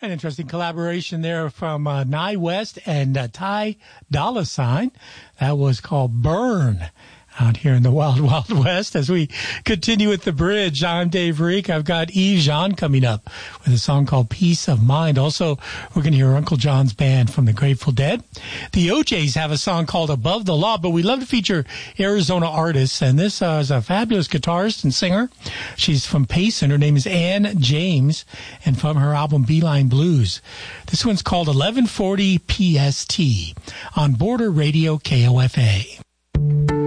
An interesting collaboration there from Nye West and Ty Dolla $ign. That was called Burn out here in the Wild Wild West. As we continue with the bridge, I'm Dave Reek. I've got Eve Jean coming up with a song called Peace of Mind. Also, we're going to hear Uncle John's band from the Grateful Dead. The OJs have a song called Above the Law, but we love to feature Arizona artists, and this is a fabulous guitarist and singer. She's from Payson. Her name is Ann James, and from her album Beeline Blues. This one's called 1140 PST on Border Radio KOFA.